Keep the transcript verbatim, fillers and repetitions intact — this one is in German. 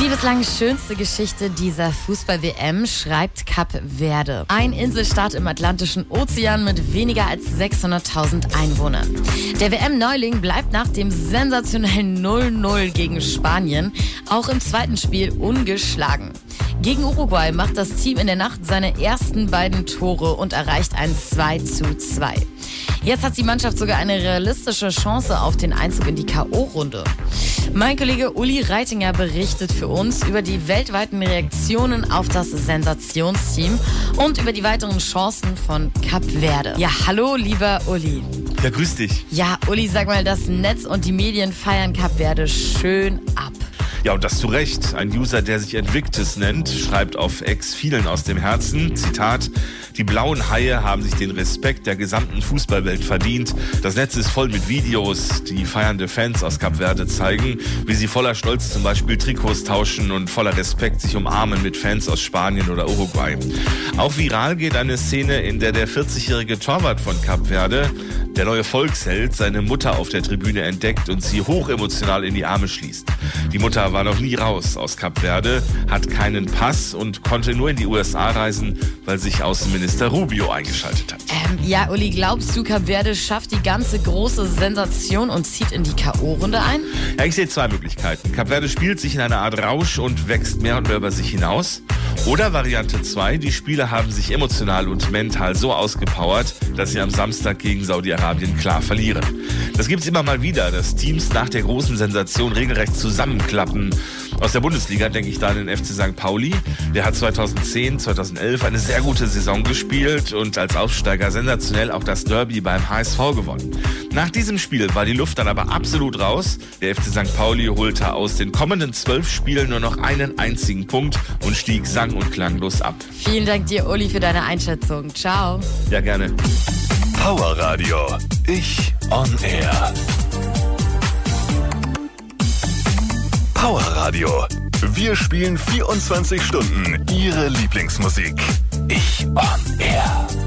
Die bislang schönste Geschichte dieser Fußball-W M schreibt Kap Verde. Ein Inselstaat im Atlantischen Ozean mit weniger als sechshunderttausend Einwohnern. Der W M-Neuling bleibt nach dem sensationellen null null gegen Spanien auch im zweiten Spiel ungeschlagen. Gegen Uruguay macht das Team in der Nacht seine ersten beiden Tore und erreicht ein zwei zu zwei. Jetzt hat die Mannschaft sogar eine realistische Chance auf den Einzug in die K O-Runde. Mein Kollege Uli Reitinger berichtet für uns über die weltweiten Reaktionen auf das Sensationsteam und über die weiteren Chancen von Kap Verde. Ja, hallo, lieber Uli. Ja, grüß dich. Ja, Uli, sag mal, das Netz und die Medien feiern Kap Verde schön ab. Ja, und das zu Recht. Ein User, der sich Invictus nennt, schreibt auf X vielen aus dem Herzen, Zitat, die blauen Haie haben sich den Respekt der gesamten Fußballwelt verdient. Das Netz ist voll mit Videos, die feiernde Fans aus Kap Verde zeigen, wie sie voller Stolz zum Beispiel Trikots tauschen und voller Respekt sich umarmen mit Fans aus Spanien oder Uruguay. Auch viral geht eine Szene, in der der vierzigjährige Torwart von Kap Verde, der neue Volksheld, seine Mutter auf der Tribüne entdeckt und sie hochemotional in die Arme schließt. Die Mutter war noch nie raus aus Kap Verde, hat keinen Pass und konnte nur in die U S A reisen, weil sich Außenminister Rubio eingeschaltet hat. Ähm, ja, Uli, glaubst du, Kap Verde schafft die ganze große Sensation und zieht in die K O-Runde ein? Ja, ich sehe zwei Möglichkeiten. Kap Verde spielt sich in einer Art Rausch und wächst mehr und mehr über sich hinaus. Oder Variante zwei, die Spieler haben sich emotional und mental so ausgepowert, dass sie am Samstag gegen Saudi-Arabien klar verlieren. Das gibt's immer mal wieder, dass Teams nach der großen Sensation regelrecht zusammenklappen. Aus der Bundesliga denke ich da an den F C Sankt Pauli. Der hat zweitausendzehn, zweitausendelf eine sehr gute Saison gespielt und als Aufsteiger sensationell auch das Derby beim H S V gewonnen. Nach diesem Spiel war die Luft dann aber absolut raus. Der F C Sankt Pauli holte aus den kommenden zwölf Spielen nur noch einen einzigen Punkt und stieg sang- und klanglos ab. Vielen Dank dir, Uli, für deine Einschätzung. Ciao. Ja, gerne. Power Radio. Ich on Air. Power Radio. Wir spielen vierundzwanzig Stunden Ihre Lieblingsmusik. Ich on Air.